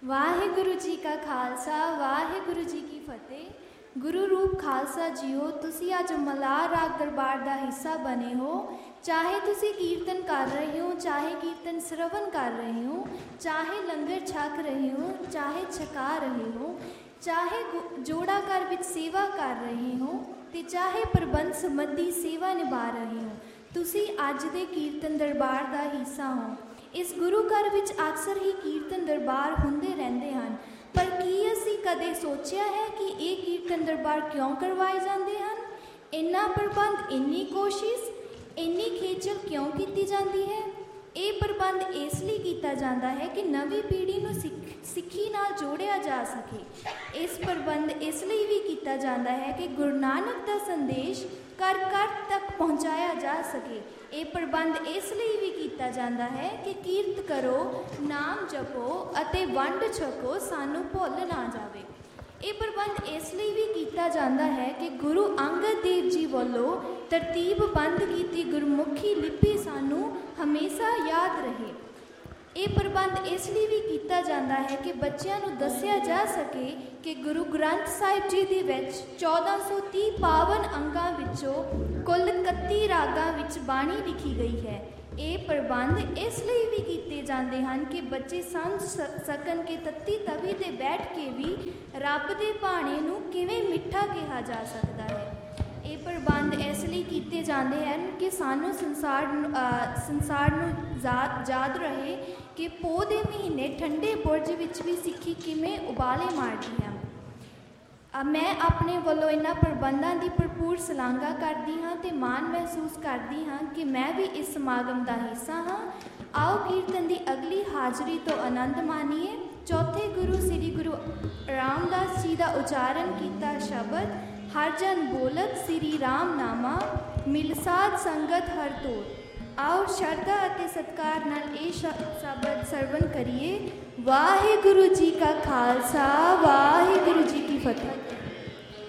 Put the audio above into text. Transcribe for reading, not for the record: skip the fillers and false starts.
वाहिगुरु जी का खालसा वाहिगुरु जी की फतेह। गुरु रूप खालसा जीओ, तुसी अज मलार राग दरबार का हिस्सा बने हो। चाहे तुसी कीर्तन कर रहे हो, चाहे कीर्तन श्रवण कर रहे हो, चाहे लंगर छक रहे हो, चाहे छका रहे हो, चाहे जोड़ा घर विच सेवा कर रहे हो, ते चाहे प्रबंध संबंधी सेवा निभा रहे हो, तुसी अज दे कीर्तन दरबार का हिस्सा हो। इस गुरु घर विच अक्सर ही कीर्तन दरबार हुंदे रहिंदे हन, पर की असीं कदे सोचिया है कि ये कीर्तन दरबार क्यों करवाए जाते हैं? इन्ना प्रबंध, इन्नी कोशिश, इन्नी खेचल क्यों की जाती है? ये प्रबंध इसलिए किया जाता है कि नवी पीढ़ी को सिक्खी नाल जोड़िया जा सके। इस प्रबंध इसलिए भी किया जाता है कि गुरु नानक का संदेश घर घर तक पहुँचाया जा सके। ये प्रबंध इसलिए भी किया जाता है कि कीर्त करो, नाम जपो अते वंड छको, सानू भुल ना जावे। ये प्रबंध इसलिए भी किया जाता है कि गुरु अंगद देव जी वालों तरतीबबंद की गुरमुखी लिपि सानू हमेशा याद रहे। ये प्रबंध इसलिए भी किया जाता है कि बच्चों को दसिया जा सके कि गुरु ग्रंथ साहिब जी दे विच 1430 पावन अंगां विचों कुल 31 रागां विच बाणी लिखी गई है। ये प्रबंध इसलिए भी किए जाते हैं कि बच्चे समझ सकन कि तत्ती तवी ते बैठ के भी रब के भाणे नूं किवें मिठा कहा जा सकता है। ये प्रबंध इसलिए किए जाते हैं कि सानू संसार याद रहे कि पो दे महीने ठंडे बुरज विच भी सिक्खी किवें उबाले मारती है। मैं अपने वालों इन्हां प्रबंधों की भरपूर सलांघा करती हाँ ते माण महसूस करती हाँ कि मैं भी इस समागम का हिस्सा हाँ। आओ कीर्तन की अगली हाज़री तो आनंद मानीए। चौथे गुरु श्री गुरु रामदास जी का उच्चारण किया शब्द हर जन बोलत श्री राम नामा, मिलसाद संगत हर तोर। आओ श्रद्धा अते सत्कार नाल ये शब्द सरवण करिए। वाहिगुरु जी का खालसा वाहिगुरु जी की फतेह।